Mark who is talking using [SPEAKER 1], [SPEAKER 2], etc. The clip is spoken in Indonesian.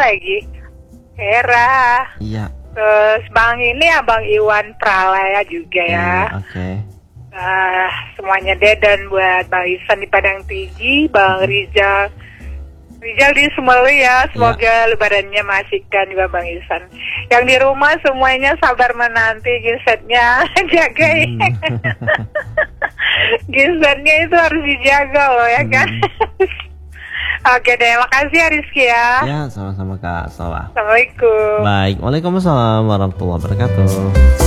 [SPEAKER 1] lagi? Hera.
[SPEAKER 2] Iya.
[SPEAKER 1] Terus Bang ini Abang Iwan Pralaya juga ya.
[SPEAKER 2] Oke.
[SPEAKER 1] Semuanya Dedan buat Bang Isan di Padang Tinggi, Bang Rizal di Semelu ya. Semoga lebarannya masihkan juga Bang Isan. Yang di rumah semuanya sabar menanti gisetnya jagain. Gisetnya itu harus dijaga loh ya kan. Oke deh, makasih ya Rizky ya.
[SPEAKER 2] Ya, sama-sama Kak Solah.
[SPEAKER 1] Assalamualaikum.
[SPEAKER 2] Baik, waalaikumsalam warahmatullahi wabarakatuh.